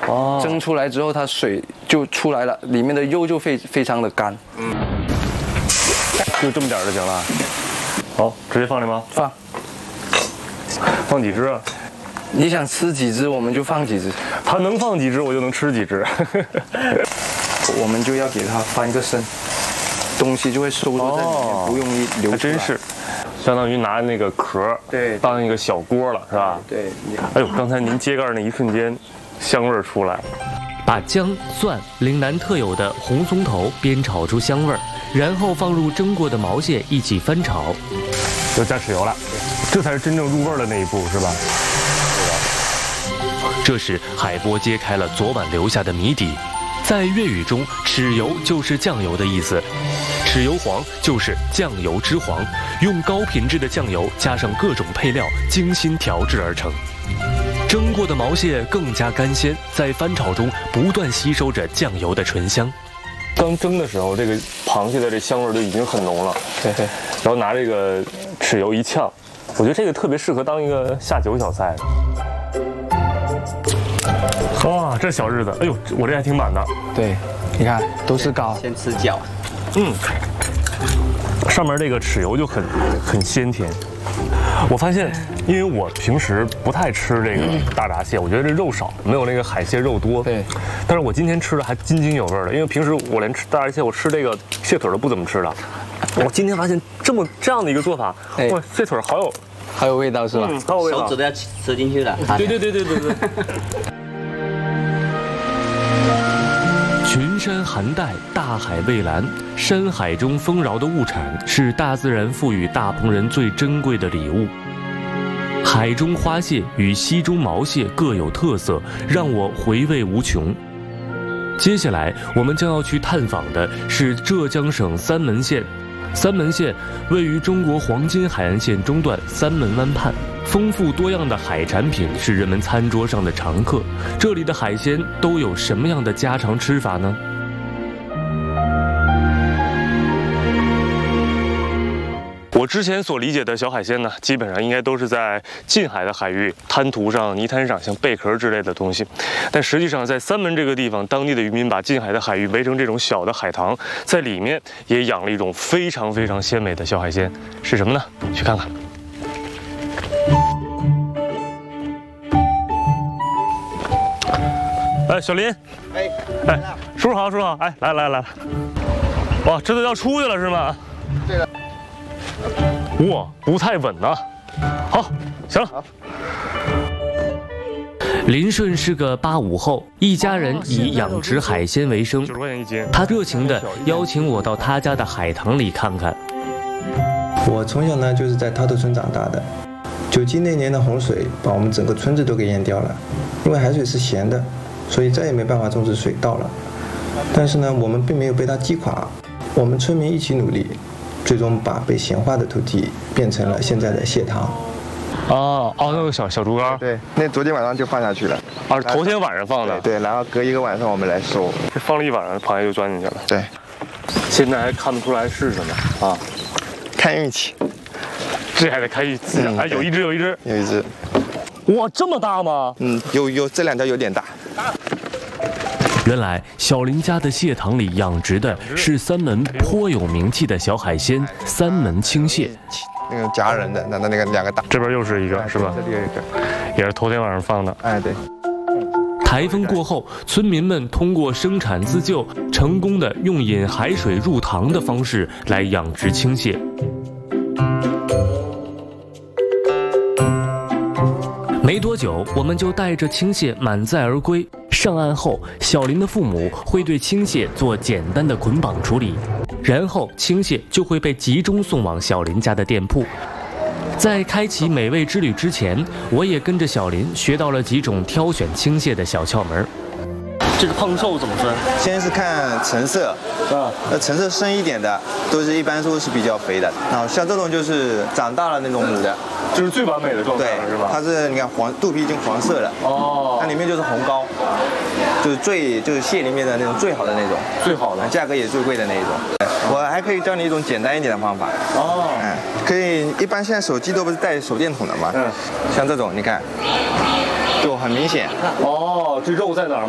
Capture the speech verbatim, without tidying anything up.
哦， 蒸出来之后它水就出来了，里面的肉就非非常的干。 嗯，就这么点就行了。好，直接放里吗？ 放。 放几只啊？ 你想吃几只我们就放几只。 它能放几只我就能吃几只。 我们就要给它翻个身，东西就会收缩在里面，哦、不容易流出来。 还真是。相当于拿那个壳对当一个小锅了，是吧？ 对。 哎呦，刚才您揭盖那一瞬间，香味儿出来了。 把姜、蒜、岭南特有的红松头煸炒出香味儿，然后放入蒸过的毛蟹一起翻炒， 就加豉油了，这才是真正入味儿的那一步，是吧？ 这时海波揭开了昨晚留下的谜底，在粤语中，豉油就是酱油的意思。豉油黄就是酱油之黄，用高品质的酱油加上各种配料，精心调制而成。蒸过的毛蟹更加干鲜，在翻炒中不断吸收着酱油的醇香。 刚蒸的时候，这个螃蟹的这香味就已经很浓了。 对对。 然后拿这个豉油一呛，我觉得这个特别适合当一个下酒小菜。哇，这小日子，哎呦，我这还挺满的。 对，你看都是膏。 先吃脚。 嗯，上面这个豉油就很很鲜甜。我发现，因为我平时不太吃这个大闸蟹，我觉得这肉少，没有那个海蟹肉多。 对。 但是我今天吃的还津津有味的，因为平时我连吃大闸蟹，我吃这个蟹腿都不怎么吃的。我今天发现这么这样的一个做法，哇，蟹腿好有好有味道是吧？ 嗯，好有味道。 手指都要吃进去了。 对对对对对对。 群山含黛，大海蔚蓝，山海中丰饶的物产是大自然赋予大棚人最珍贵的礼物。海中花蟹与溪中毛蟹各有特色，让我回味无穷。接下来我们将要去探访的是浙江省三门县。三门县位于中国黄金海岸线中段三门湾畔，丰富多样的海产品是人们餐桌上的常客。这里的海鲜都有什么样的家常吃法呢？ 我之前所理解的小海鲜呢，基本上应该都是在近海的海域、滩涂上、泥滩上，像贝壳之类的东西。但实际上，在三门这个地方，当地的渔民把近海的海域围成这种小的海塘，在里面也养了一种非常非常鲜美的小海鲜，是什么呢？去看看。哎，小林， 哎， 哎，叔叔好，叔叔好，哎，来来来，哇，这都要出去了是吗？ 对了。 哇，不太稳呐。好，行了。 林顺是个八五后，一家人以养殖海鲜为生。 九十块钱一斤。 他热情地邀请我到他家的海塘里看看。 我从小呢就是在涛头村长大的。九七那年的洪水把我们整个村子都给淹掉了，因为海水是咸的，所以再也没办法种植水稻了。但是呢，我们并没有被它击垮，我们村民一起努力。最终把被咸化的土地变成了现在的蟹塘。 哦哦，那个小小竹竿。 对，那昨天晚上就放下去了。 啊，是头天晚上放的。 对，对然后隔一个晚上我们来收。 这放了一晚上，螃蟹就钻进去了。 对。 现在还看不出来是什么啊？ 看运气。 这还得看运气。哎，有一只，有一只， 有一只。 哇，这么大吗？ 嗯，有有这两条有点大。 原来小林家的蟹塘里养殖的是三门颇有名气的小海鲜三门青蟹， 那个夹人的，那那那个两个大， 这边又是一个，是吧？ 这里有一个， 也是头天晚上放的。 哎，对。 台风过后，村民们通过生产自救，成功的用引海水入塘的方式来养殖青蟹。没多久，我们就带着青蟹满载而归。上岸后，小林的父母会对青蟹做简单的捆绑处理，然后青蟹就会被集中送往小林家的店铺。在开启美味之旅之前，我也跟着小林学到了几种挑选青蟹的小窍门。 这个胖瘦怎么分？ 先是看成色，啊，那成色深一点的，都是一般说是比较肥的。然后像这种就是长大了那种母的， 就是最完美的状态了，是吧？ 它是你看黄肚皮已经黄色了，哦，它里面就是红膏，就是最就是蟹里面的那种最好的那种， 最好的， 价格也最贵的那一种。我还可以教你一种简单一点的方法，哦，嗯，可以，一般现在手机都不是带手电筒的嘛，嗯，像这种你看，就很明显， 哦，这肉在哪儿？